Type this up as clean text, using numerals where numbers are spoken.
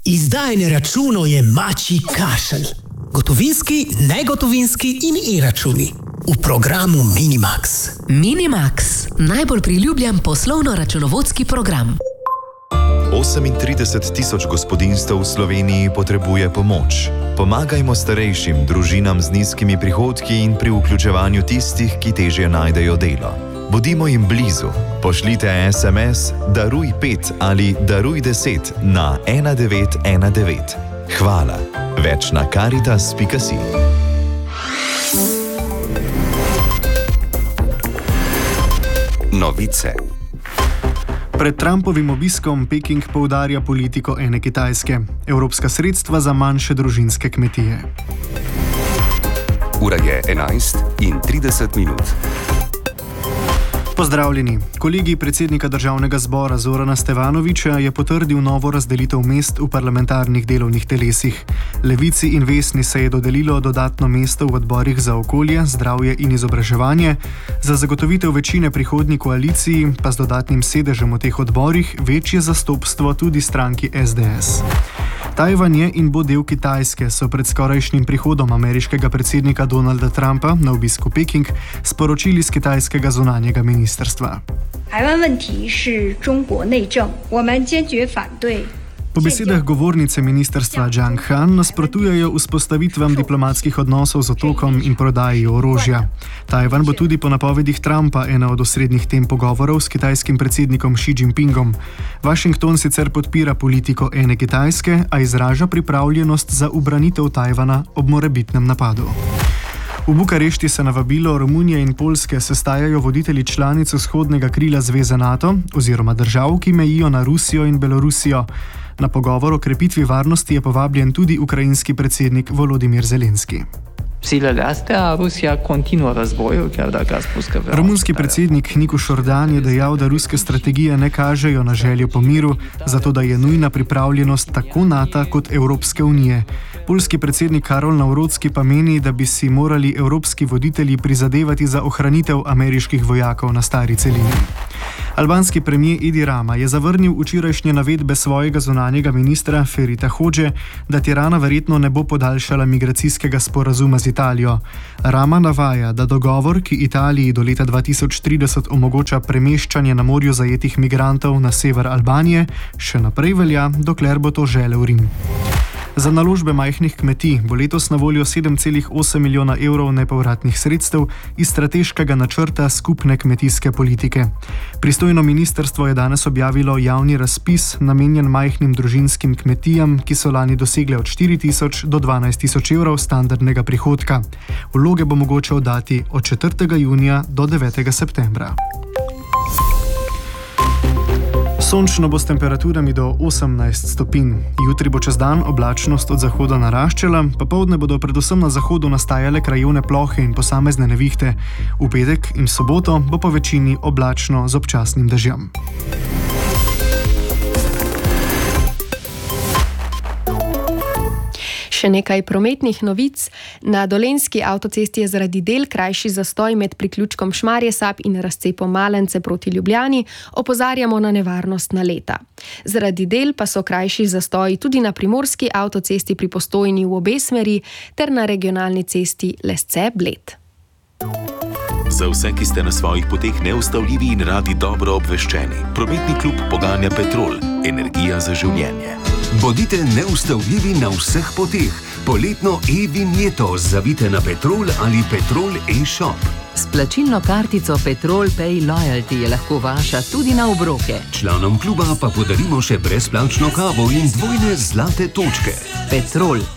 Izdajanje računov je mačji kašelj. Gotovinski, negotovinski in e-računi. V programu Minimax. Minimax, najbolj priljubljen poslovno-računovodski program. 38 tisoč gospodinjstev v Sloveniji potrebuje pomoč. Pomagajmo starejšim, družinam z nizkimi prihodki in pri vključevanju tistih, ki težje najdejo delo. Bodimo jim blizu. Pošljite SMS Daruj 5 ali Daruj 10 na 1919. Hvala. Več na Caritas.si. Novice. Pred Trumpovim obiskom Peking poudarja politiko ene Kitajske. Evropska sredstva za manjše družinske kmetije. Ura je 11:30. Pozdravljeni. Kolegij predsednika Državnega zbora Zorana Stevanovića je potrdil novo razdelitev mest v parlamentarnih delovnih telesih. Levici in Vesni se je dodelilo dodatno mesto v odborih za okolje, zdravje in izobraževanje, za zagotovitev večine prihodnji koaliciji pa z dodatnim sedežem v teh odborih večje zastopstvo tudi stranki SDS. Tajvan je in bo del Kitajske, so pred skorajšnjim prihodom ameriškega predsednika Donalda Trumpa na obisk v Peking sporočili z kitajskega zunanjega ministrstva. Po besedah govornice ministrstva Zhang Han nasprotujejo vzpostavitvam diplomatskih odnosov z otokom in prodaji orožja. Tajvan bo tudi po napovedih Trumpa ena od osrednjih tem pogovorov s kitajskim predsednikom Xi Jinpingom. Washington sicer podpira politiko ene Kitajske, a izraža pripravljenost za ubranitev Tajvana ob morebitnem napadu. V Bukarešti se na vabilo Romunije in Poljske sestajajo voditelji članic vzhodnega krila Zveze NATO oziroma držav, ki mejijo na Rusijo in Belorusijo. Na pogovor o krepitvi varnosti je povabljen tudi ukrajinski predsednik Volodimir Zelenski. Romunski predsednik Niku Šordan je dejal, da ruske strategije ne kažejo na željo po miru, zato da je nujna pripravljenost tako NATO kot Evropske unije. Poljski predsednik Karol Nawrocki pa meni, da bi si morali evropski voditelji prizadevati za ohranitev ameriških vojakov na stari celini. Albanski premijer Edi Rama je zavrnil včerajšnje navedbe svojega zunanjega ministra Ferita Hodže, da Tirana verjetno ne bo podaljšala migracijskega sporazuma z Italijo. Rama navaja, da dogovor, ki Italiji do leta 2030 omogoča premeščanje na morju zajetih migrantov na sever Albanije, še naprej velja, dokler bo to želel Rim. Za naložbe majhnih kmetij bo letos na voljo 7,8 milijona evrov nepovratnih sredstev iz strateškega načrta skupne kmetijske politike. Pristojno ministrstvo je danes objavilo javni razpis namenjen majhnim družinskim kmetijam, ki so lani dosegle od 4.000 do 12.000 evrov standardnega prihodka. Vloge bo mogoče oddati od 4. junija do 9. septembra. Sončno bo s temperaturami do 18 stopinj. Jutri bo čez dan oblačnost od zahoda naraščala, popoldne bodo predvsem na zahodu nastajale krajevne plohe in posamezne nevihte. V petek in soboto bo po večini oblačno z občasnim dežjem. Še nekaj prometnih novic. Na Dolenjski avtocesti je zaradi del krajši zastoj med priključkom Šmarje-Sab in razcepom Malence proti Ljubljani. Opozarjamo na nevarnost naleta. Zaradi del pa so krajši zastoji tudi na primorski avtocesti pri Postojni v obe smeri ter na regionalni cesti Lesce-Bled. Za vse, ki ste na svojih poteh neustavljivi in radi dobro obveščeni, prometni klub poganja Petrol, energija za življenje. Bodite neustavljivi na vseh poteh. Poletno e-vinjeto zavite na Petrol ali Petrol e-shop. S plačilno kartico Petrol Pay Loyalty je lahko vaša tudi na obroke. Članom kluba pa podarimo še brezplačno kavo in dvojne zlate točke. Petrol,